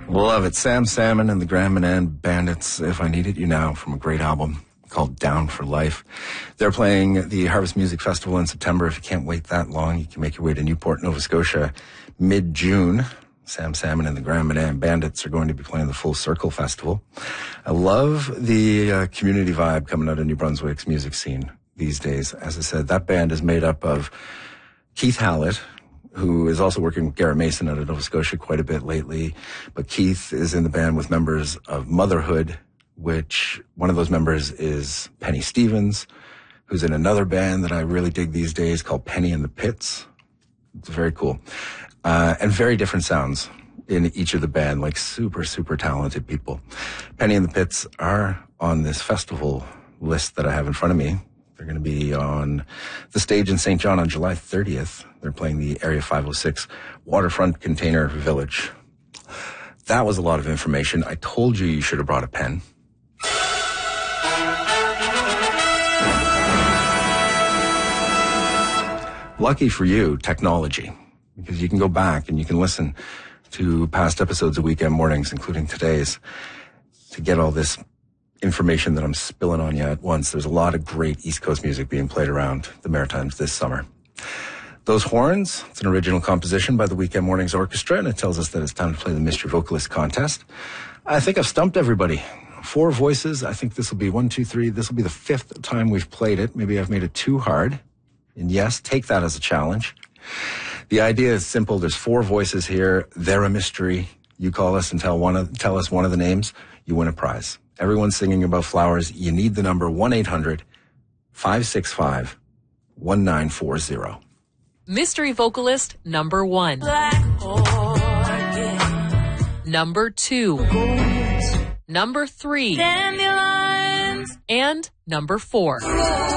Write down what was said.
Love it. Sam Salmon and the Grand Manan Bandits, If I Needed You Now, from a great album called Down for Life. They're playing the Harvest Music Festival in September. If you can't wait that long, you can make your way to Newport, Nova Scotia, mid-June. Sam Salmon and the Grand Manan Bandits are going to be playing the Full Circle Festival. I love the community vibe coming out of New Brunswick's music scene these days. As I said, that band is made up of Keith Hallett, who is also working with Garrett Mason out of Nova Scotia quite a bit lately. But Keith is in the band with members of Motherhood, which one of those members is Penny Stevens, who's in another band that I really dig these days called Penny and the Pits. It's very cool. And very different sounds in each of the band, like super, super talented people. Penny and the Pits are on this festival list that I have in front of me. They're going to be on the stage in St. John on July 30th. They're playing the Area 506 Waterfront Container Village. That was a lot of information. I told you should have brought a pen. Lucky for you, technology, because you can go back and you can listen to past episodes of Weekend Mornings, including today's, to get all this information that I'm spilling on you at once. There's a lot of great East Coast music being played around the Maritimes this summer. Those Horns, it's an original composition by the Weekend Mornings Orchestra, and it tells us that it's time to play the Mystery Vocalist Contest. I think I've stumped everybody. 4 voices. I think this will be 1, 2, 3. This will be the 5th time we've played it. Maybe I've made it too hard. And yes, take that as a challenge. The idea is simple. There's 4 voices here. They're a mystery. You call us and tell us one of the names. You win a prize. Everyone's singing about flowers. You need the number 1-800-565-1940. Mystery vocalist number 1. Number 2. Number 3. And number 4.